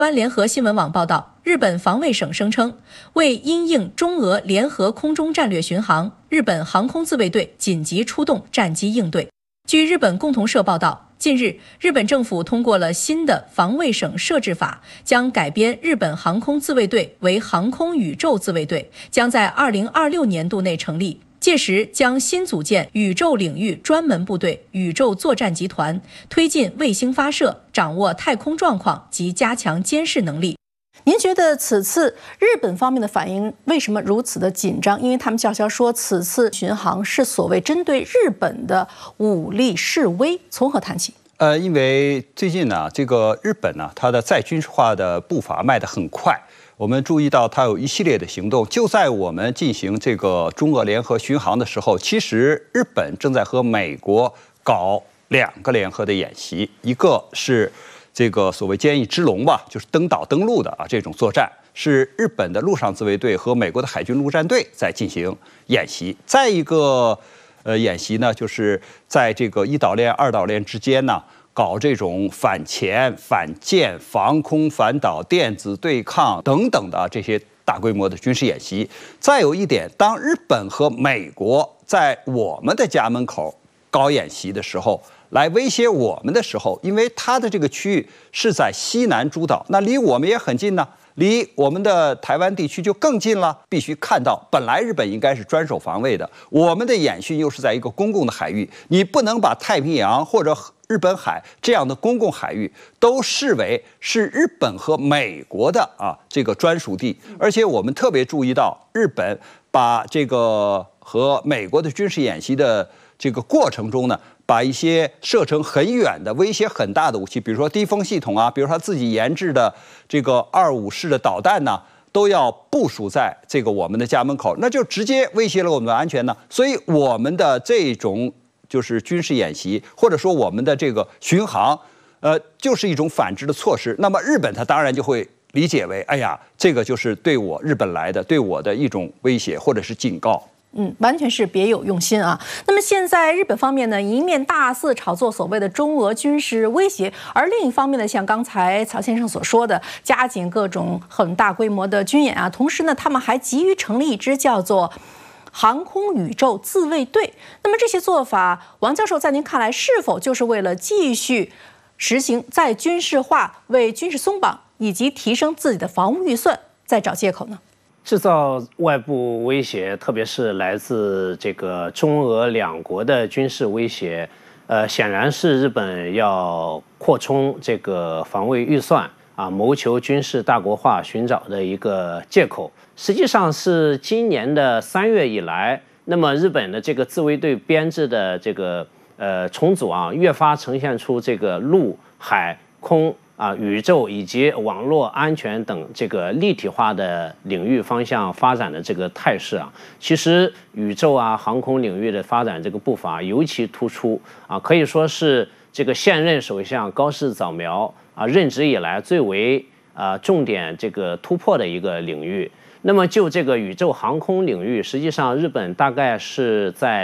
湾联合新闻网报道，日本防卫省声称，为因应中俄联合空中战略巡航，日本航空自卫队紧急出动战机应对。据日本共同社报道，近日，日本政府通过了新的防卫省设置法，将改编日本航空自卫队为航空宇宙自卫队，将在2026年度内成立。届时将新组建宇宙领域专门部队、宇宙作战集团，推进卫星发射，掌握太空状况及加强监视能力。 您觉得此次日本方面的反应为什么如此的紧张？因为他们叫嚣说此次巡航是所谓针对日本的武力示威，从何谈起？ 因为最近呢，这个日本呢，它的再军事化的步伐迈得很快。我们注意到它有一系列的行动，就在我们进行这个中俄联合巡航的时候，其实日本正在和美国搞2个联合的演习，一个是这个所谓坚毅之龙吧，就是登岛登陆的这种作战，是日本的陆上自卫队和美国的海军陆战队在进行演习。再一个演习呢，就是在这个1岛链、2岛链之间呢，搞这种反潜、反舰、防空、反导、电子对抗等等的这些大规模的军事演习。再有一点，当日本和美国在我们的家门口搞演习的时候，来威胁我们的时候，因为它的这个区域是在西南诸岛，那离我们也很近呢，离我们的台湾地区就更近了。必须看到，本来日本应该是专守防卫的，我们的演训又是在一个公共的海域，你不能把太平洋或者日本海这样的公共海域都视为是日本和美国的这个专属地。而且我们特别注意到，日本把这个和美国的军事演习的这个过程中呢，把一些射程很远的、威胁很大的武器，比如说低风系统比如说他自己研制的这个25式的导弹呢，都要部署在这个我们的家门口，那就直接威胁了我们的安全呢。所以我们的这种就是军事演习，或者说我们的这个巡航，就是一种反制的措施。那么日本它当然就会理解为，哎呀，这个就是对我日本来的，对我的一种威胁或者是警告。 完全是别有用心啊。那么现在日本方面呢，一面大肆炒作所谓的中俄军事威胁，而另一方面呢，像刚才曹先生所说的，加紧各种很大规模的军演啊，同时呢，他们还急于成立一支叫做航空宇宙自卫队。那么这些做法，王教授在您看来，是否就是为了继续实行再军事化、为军事松绑以及提升自己的防务预算，在找借口呢？ 制造外部威胁，特别是来自这个中俄2国的军事威胁，显然是日本要扩充这个防卫预算谋求军事大国化寻找的一个借口。实际上是今年的3月以来，那么日本的这个自卫队编制的这个重组越发呈现出这个陆海空宇宙以及网络安全等这个立体化的领域方向发展的这个态势其实宇宙航空领域的发展这个步伐尤其突出可以说是这个现任首相高市早苗任职以来最为重点这个突破的一个领域。那么就这个宇宙航空领域，实际上日本大概是在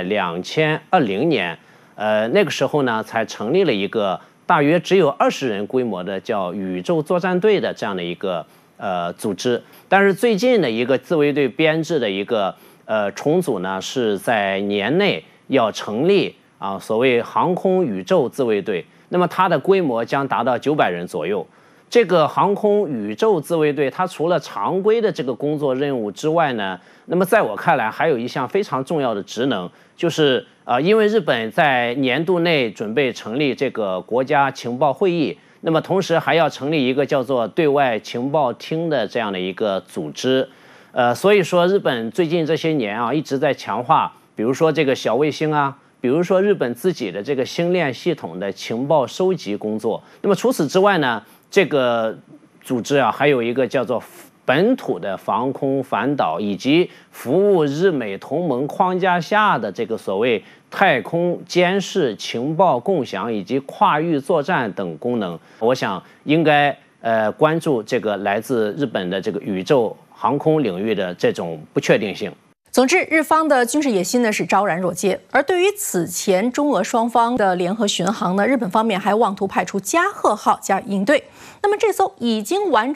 2020年，那个时候呢才成立了一个大约只有20人规模的叫宇宙作战队的这样的一个组织。但是最近的一个自卫队编制的一个重组呢，是在年内要成立所谓航空宇宙自卫队，那么它的规模将达到900人左右。这个航空宇宙自卫队，它除了常规的这个工作任务之外呢，那么在我看来还有一项非常重要的职能，就是因为日本在年度内准备成立这个国家情报会议，那么同时还要成立一个叫做对外情报厅的这样的一个组织。所以说日本最近这些年一直在强化，比如说这个小卫星比如说日本自己的这个星链系统的情报收集工作。那么除此之外呢，这个组织还有一个叫做本土的防空反导以及服务日美同盟框架下的这个所谓太空监视、情报共享以及跨域作战等功能。我想应该关注这个来自日本的这个宇宙航空领域的这种不确定性。 总之，日方的军事野心呢是昭然若揭。而对于此前中俄双方的联合巡航呢，日本方面还妄图派出加贺号加以应对。那么这艘已经完